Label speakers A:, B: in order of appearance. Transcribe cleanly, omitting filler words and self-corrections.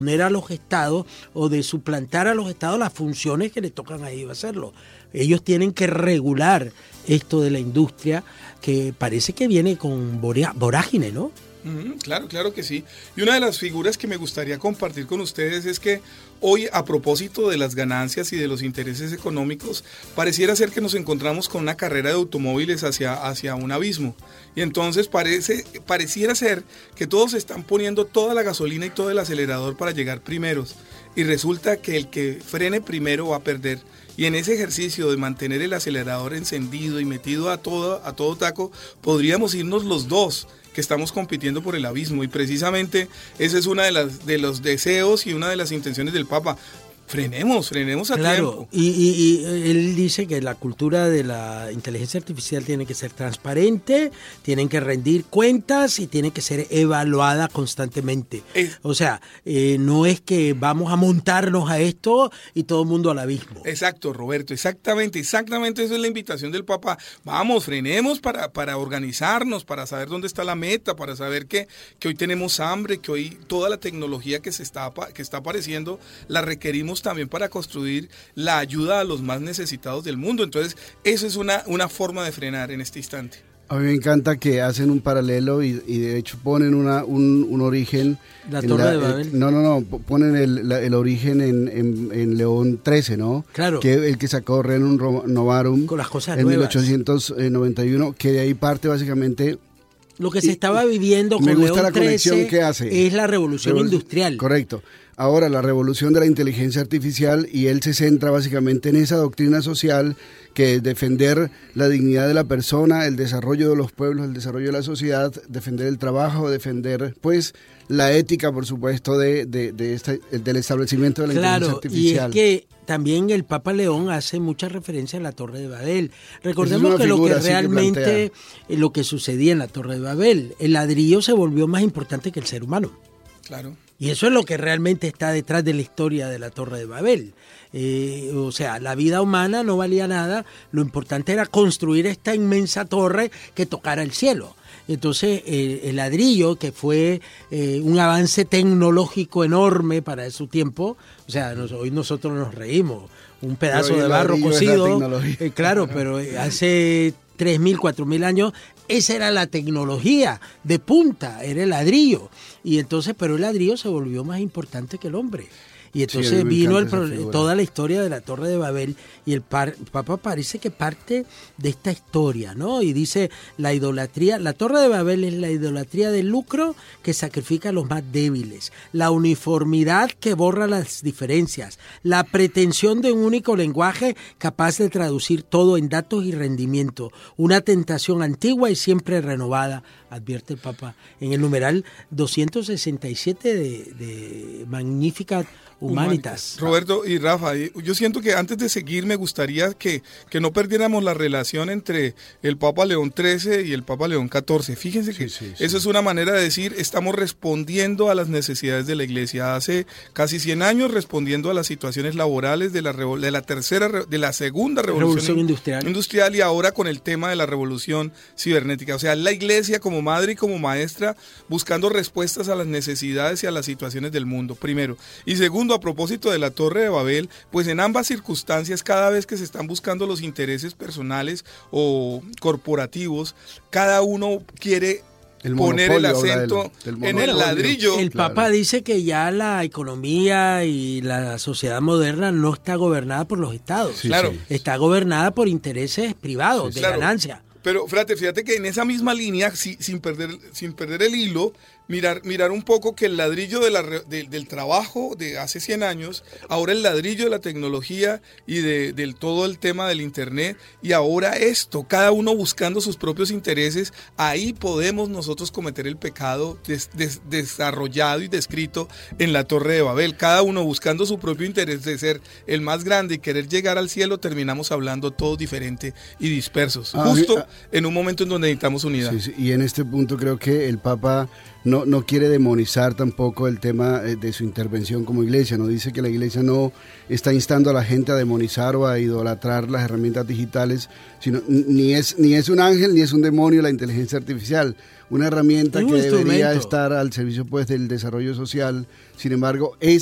A: poner a los estados o de suplantar a los estados las funciones que les tocan a ellos hacerlo. Ellos tienen que regular esto de la industria que parece que viene con vorágine, ¿no?
B: Claro que sí. Y una de las figuras que me gustaría compartir con ustedes es que hoy, a propósito de las ganancias y de los intereses económicos, pareciera ser que nos encontramos con una carrera de automóviles hacia un abismo. Y entonces pareciera ser que todos están poniendo toda la gasolina y todo el acelerador para llegar primeros. Y resulta que el que frene primero va a perder. Y en ese ejercicio de mantener el acelerador encendido y metido a todo taco, podríamos irnos los dos, que estamos compitiendo por el abismo, y precisamente ese es una de los deseos y una de las intenciones del Papa. Frenemos a tiempo.
A: Y él dice que la cultura de la inteligencia artificial tiene que ser transparente, tienen que rendir cuentas y tiene que ser evaluada constantemente. O sea, no es que vamos a montarnos a esto y todo el mundo al abismo.
B: Exacto, Roberto, exactamente, esa es la invitación del Papa. Vamos, frenemos para organizarnos, para saber dónde está la meta, para saber que hoy tenemos hambre, que hoy toda la tecnología que está apareciendo la requerimos también para construir la ayuda a los más necesitados del mundo. Entonces, eso es una forma de frenar en este instante.
C: A mí me encanta que hacen un paralelo y de hecho ponen un origen.
A: La Torre de Babel.
C: No, ponen el origen en León XIII, ¿no?
A: Claro.
C: Que el que sacó Rerum Novarum
A: con las cosas
C: en
A: nuevas.
C: 1891, que de ahí parte básicamente.
A: Lo que se estaba viviendo con León XIII es la revolución industrial.
C: Correcto. Ahora, la revolución de la inteligencia artificial, y él se centra básicamente en esa doctrina social que es defender la dignidad de la persona, el desarrollo de los pueblos, el desarrollo de la sociedad, defender el trabajo, defender pues la ética, por supuesto, del establecimiento de la inteligencia artificial.
A: Y es que también el Papa León hace mucha referencia a la Torre de Babel. Recordemos que lo que realmente lo que sucedía en la Torre de Babel, el ladrillo se volvió más importante que el ser humano.
B: Claro.
A: Y eso es lo que realmente está detrás de la historia de la Torre de Babel. O sea, la vida humana no valía nada, lo importante era construir esta inmensa torre que tocara el cielo. Entonces, el ladrillo, que fue un avance tecnológico enorme para su tiempo, o sea, hoy nosotros nos reímos, un pedazo de barro cocido, claro, pero hace 3.000, 4.000 años, esa era la tecnología de punta, era el ladrillo. Y entonces, pero el ladrillo se volvió más importante que el hombre. Y entonces vino toda la historia de la Torre de Babel, y el Papa parece que parte de esta historia, ¿no? Y dice, la idolatría, la Torre de Babel es la idolatría del lucro que sacrifica a los más débiles, la uniformidad que borra las diferencias, la pretensión de un único lenguaje capaz de traducir todo en datos y rendimiento, una tentación antigua y siempre renovada, advierte el Papa en el numeral 267 de Magnificat Humanitas.
B: Roberto y Rafa, yo siento que antes de seguir me gustaría que no perdiéramos la relación entre el Papa León XIII y el Papa León XIV. Fíjense que eso es una manera de decir, estamos respondiendo a las necesidades de la Iglesia. Hace casi 100 años respondiendo a las situaciones laborales de la segunda revolución industrial, y ahora con el tema de la revolución cibernética. O sea, la Iglesia como madre y como maestra buscando respuestas a las necesidades y a las situaciones del mundo, primero. Y segundo, a propósito de la Torre de Babel, pues en ambas circunstancias, cada vez que se están buscando los intereses personales o corporativos, cada uno quiere poner el acento en el ladrillo.
A: El Papa dice que ya la economía y la sociedad moderna no está gobernada por los estados, está gobernada por intereses privados de ganancia.
B: Pero, fíjate que en esa misma línea, sin perder el hilo, mirar un poco que el ladrillo del trabajo de hace 100 años, ahora el ladrillo de la tecnología y del todo el tema del internet, y ahora esto, cada uno buscando sus propios intereses, ahí podemos nosotros cometer el pecado desarrollado y descrito en la Torre de Babel. Cada uno buscando su propio interés de ser el más grande y querer llegar al cielo, terminamos hablando todos diferente y dispersos, justo en un momento en donde necesitamos unidad.
C: Y en este punto creo que el Papa no quiere demonizar tampoco el tema de su intervención como iglesia, no dice que la iglesia no está instando a la gente a demonizar o a idolatrar las herramientas digitales, sino ni es un ángel ni es un demonio la inteligencia artificial, una herramienta que debería estar al servicio pues del desarrollo social. Sin embargo, es